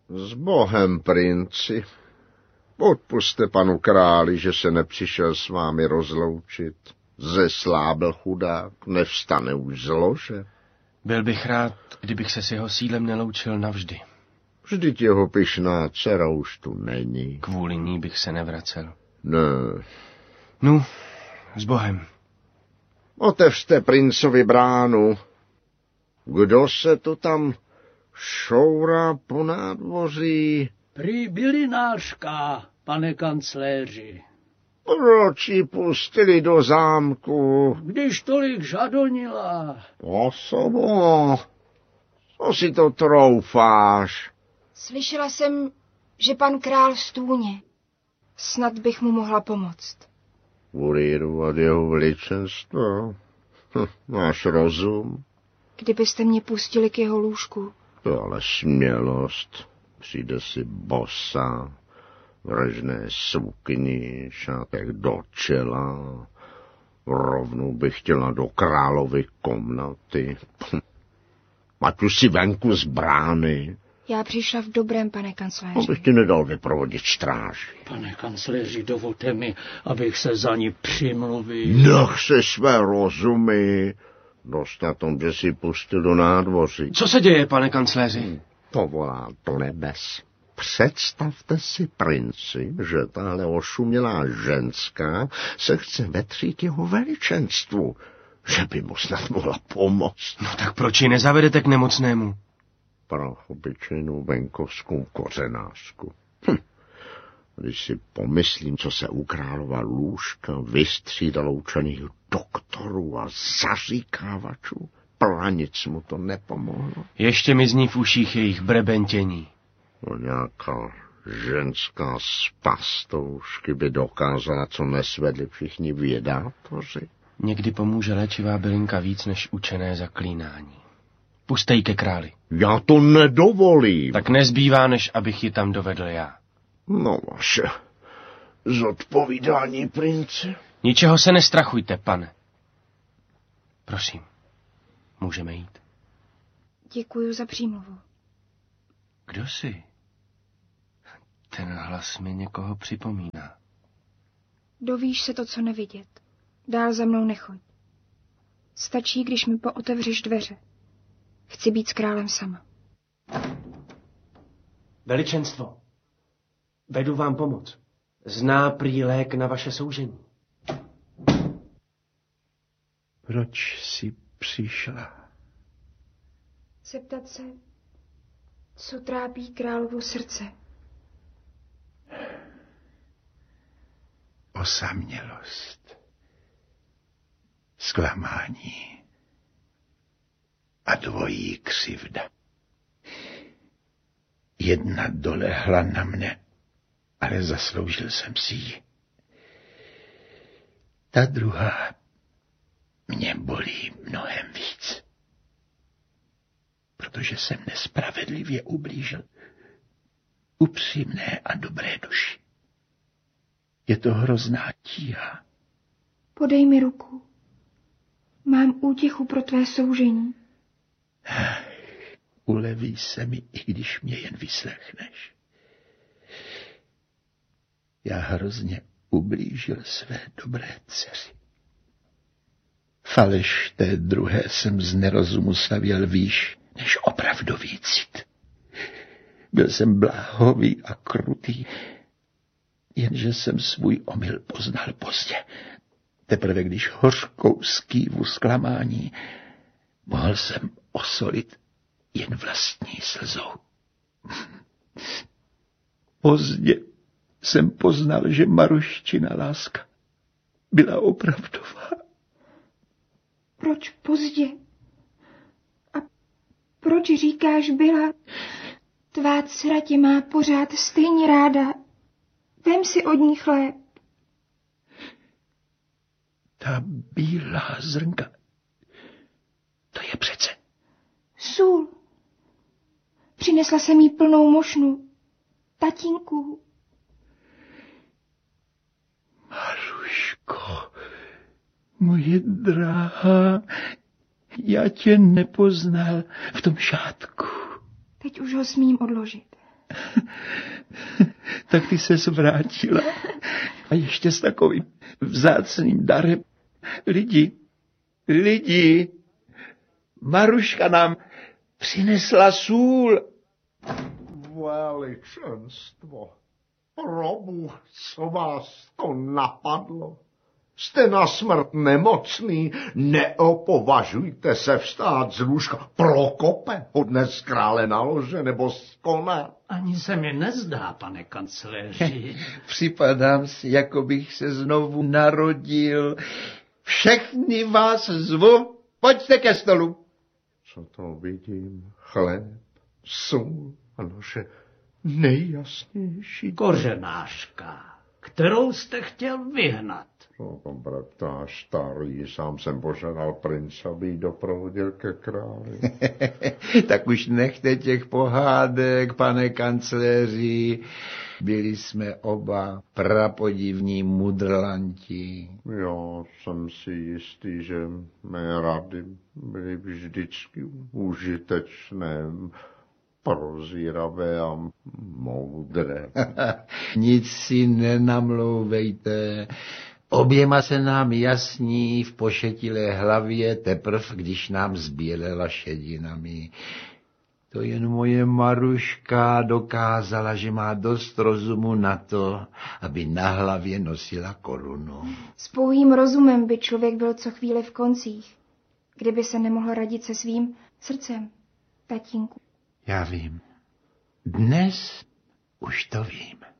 S Bohem, princi. Odpusťte panu králi, že se nepřišel s vámi rozloučit. Zeslábil chudák, nevstane už z lože. Byl bych rád, kdybych se s jeho sídlem neloučil navždy. Vždyť jeho pyšná dcera už tu není. Kvůli ní bych se nevracel. Ne. Nu, s Bohem. Otevřte princovi bránu. Kdo se to tam šourá po nádvoří? Prý bylinářka, pane kancléři. Proč ji pustili do zámku? Když tolik žadonila. Osobo, co si to troufáš? Slyšela jsem, že pan král v stůně. Snad bych mu mohla pomoct. Urýrovat jeho veličenstvo? Máš rozum? Kdybyste mě pustili k jeho lůžku. To ale smělost. Přijde si bosa, vražné sukni, šátek do čela. Rovnou bych chtěla do královy komnaty. Ať už si venku z brány. Já přišla v dobrém, pane kancléři. Abych ti nedal vyprovodit stráži. Pane kancléři, dovolte mi, abych se za ní přimluvil. Nech se své rozumy. Dost na tom, že si pustil do nádvoří. Co se děje, pane kancléři? To volá do nebes. Představte si, princi, že tahle ošumělá ženská se chce vetřít jeho veličenstvu, že by mu snad mohla pomoct. No tak proč ji nezavedete k nemocnému? Pro obyčejnou venkovskou kořenářku. Když si pomyslím, co se u králova lůžka vystřídalo učených doktorů a zaříkávačů, pro nic mu to nepomohlo. Ještě mi zní v uších jejich brebentění. No nějaká ženská z pastoušky by dokázala, co nesvedli všichni vědátoři. Někdy pomůže léčivá bylinka víc než učené zaklínání. Puste ji ke králi. Já to nedovolím. Tak nezbývá, než abych ji tam dovedl já. No vaše zodpovídání, princi. Ničeho se nestrachujte, pane. Prosím, můžeme jít. Děkuju za přímluvu. Kdo jsi? Ten hlas mi někoho připomíná. Dovíš se to, co nevidět. Dál za mnou nechoď. Stačí, když mi pootevřeš dveře. Chci být s králem sama. Veličenstvo, vedu vám pomoc. Zná prý lék na vaše soužení. Proč jsi přišla? Zeptat se, co trápí královo srdce. Osamělost, zklamání a dvojí křivda. Jedna dolehla na mne, ale zasloužil jsem si ji. Ta druhá mě bolí mnohem víc, protože jsem nespravedlivě ublížil upřímné a dobré duši. Je to hrozná tíha. Podej mi ruku. Mám útěchu pro tvé soužení. Uleví se mi, i když mě jen vyslechneš. Já hrozně ublížil své dobré dceři. Faleš té druhé jsem z nerozumu stavěl výš než opravdový cit. Byl jsem bláhový a krutý, jenže jsem svůj omyl poznal pozdě. Teprve když hořkou skývu zklamání mohl jsem osolit jen vlastní slzou. Pozdě jsem poznal, že Maruščina láska byla opravdová. Proč pozdě? A proč říkáš byla? Tvá dcera tě má pořád stejně ráda. Vem si od ní chléb. Ta bílá zrnka, to je přece sůl. Přinesla jsem jí plnou mošnu. Tatínku. Maruško, moje drahá, já tě nepoznal v tom šátku. Teď už ho smím odložit. Tak ty ses vrátila. A ještě s takovým vzácným darem. Lidi, Maruška nám přinesla sůl. Veličenstvo, probu, co vás to napadlo? Jste na smrt nemocný, neopovažujte se vstát z lůžka. Prokope, dnes z krále na lože nebo z kona. Ani se mi nezdá, pane kancléři. Připadám si, jako bych se znovu narodil. Všechny vás zvu, pojďte ke stolu. Co to vidím? Chléb, sůl a naše nejjasnější. Kořenáška, kterou jste chtěl vyhnat. No, bratráš starý, sám jsem požádal prince, aby ji doprovodil ke králi. Tak už nechte těch pohádek, pane kancléři. Byli jsme oba prapodivní mudrlanti. Já jsem si jistý, že mé rady byly vždycky užitečné, prozíravé a moudré. Nic si nenamlouvejte. Oběma se nám jasní v pošetilé hlavě teprv, když nám zbělela šedinami. To jen moje Maruška dokázala, že má dost rozumu na to, aby na hlavě nosila korunu. S pouhým rozumem by člověk byl co chvíli v koncích, kdyby se nemohl radit se svým srdcem, tatínku. Já vím. Dnes už to vím.